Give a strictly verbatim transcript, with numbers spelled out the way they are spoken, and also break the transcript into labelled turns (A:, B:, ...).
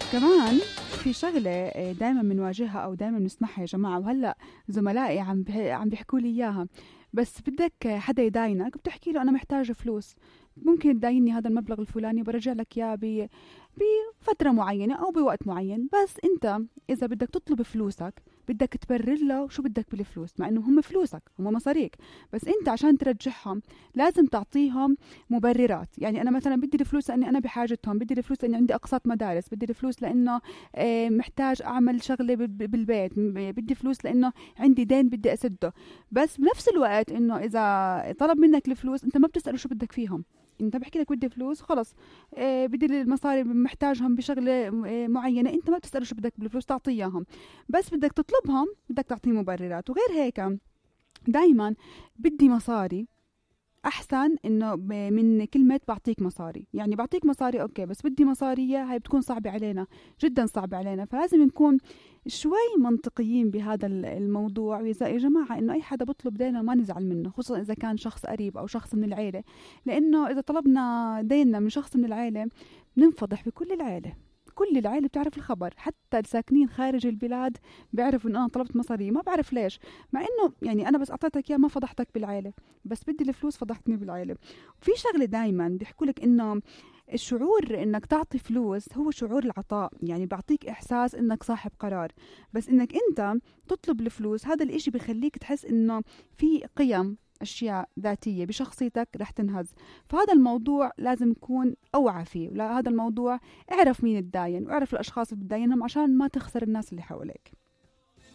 A: كمان في شغلة دايما بنواجهها أو دايما بنسمعها يا جماعة، وهلأ زملائي عم بح- عم بيحكوا لي إياها. بس بدك حدا يداينك بتحكي له أنا محتاجة فلوس، ممكن تدايني هذا المبلغ الفلاني برجع لك إياه ب- بفترة معينة أو بوقت معين. بس أنت إذا بدك تطلب فلوسك بدك تبرر له شو بدك بالفلوس، مع إنه هم فلوسك، هم مصاريك، بس أنت عشان ترجعهم لازم تعطيهم مبررات. يعني أنا مثلا بدي الفلوس لأني أنا بحاجتهم، بدي الفلوس لأني عندي أقساط مدارس، بدي الفلوس لأنه آه، محتاج أعمل شغلة ب- بالبيت، م- بدي فلوس لأنه عندي دين بدي أسده. بس بنفس الوقت إنه إذا طلب منك الفلوس أنت ما بتسأله شو بدك فيهم، انت بحكي لك بدي فلوس خلص، آه بدي المصاري محتاجهم بشغله آه معينه، انت ما بتساله شو بدك بالفلوس تعطيه اياهم، بس بدك تطلبهم بدك تعطيه مبررات. وغير هيك دايما بدي مصاري احسن انه ب- من كلمه بعطيك مصاري. يعني بعطيك مصاري اوكي، بس بدي مصاريه هاي بتكون صعبه علينا، جدا صعبه علينا. فلازم نكون شوي منطقيين بهذا ال- الموضوع. وإذا يا جماعه انه اي حدا بطلب دينا ما نزعل منه، خصوصا اذا كان شخص قريب او شخص من العيله، لانه اذا طلبنا ديننا من شخص من العيله بننفضح بكل العيله. كل العائلة بتعرف الخبر، حتى الساكنين خارج البلاد بيعرفوا انه انا طلبت مصاري، ما بعرف ليش، مع انه يعني انا بس اعطيتك اياه ما فضحتك بالعائلة، بس بدي الفلوس فضحتني بالعائلة. وفي شغلة دايما بيحكوا لك انه الشعور انك تعطي فلوس هو شعور العطاء، يعني بيعطيك احساس انك صاحب قرار. بس انك انت تطلب الفلوس هذا الاشي بيخليك تحس انه في قيم، اشياء ذاتيه بشخصيتك رح تنهز. فهذا الموضوع لازم نكون اوعى فيه. ولا هذا الموضوع اعرف مين تداين واعرف الاشخاص اللي بتداينهم عشان ما تخسر الناس اللي حواليك.